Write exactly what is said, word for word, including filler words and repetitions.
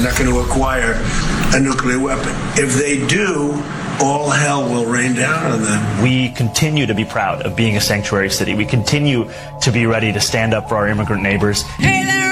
not going to acquire a nuclear weapon. If they do, all hell will rain down on them. We continue to be proud of being a sanctuary city. We continue to be ready to stand up for our immigrant neighbors. Hey,